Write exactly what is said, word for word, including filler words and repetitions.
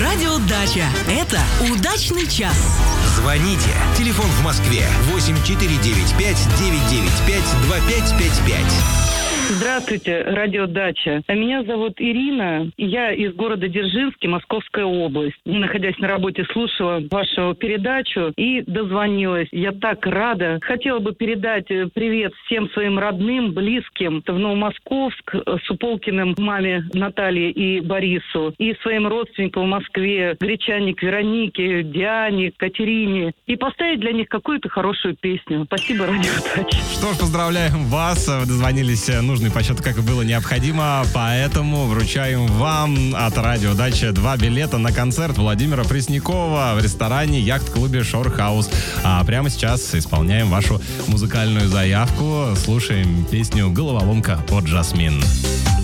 Радио Дача. Это удачный час. Звоните. Телефон в Москве восемь четыре девять пять девять девять пять два пять пять пять. Здравствуйте, радио Дача. Меня зовут Ирина. Я из города Дзержинский, Московская область. Находясь на работе, слушала вашу передачу и дозвонилась. Я так рада. Хотела бы передать привет всем своим родным, близким в Новомосковск, Суполкиным, маме Наталье и Борису, и своим родственникам в Москве, Гречаник, Веронике, Диане, Катерине. И поставить для них какую-то хорошую песню. Спасибо, радио Дача. Что ж, поздравляем вас. Вы дозвонились нужный по счету, как и было необходимо. Поэтому вручаем вам от радио Дача два билета на концерт Владимира Преснякова в ресторане Яхт-клубе Шорхаус. А прямо сейчас исполняем вашу музыкальную заявку. Слушаем песню «Головоломка» от Жасмин.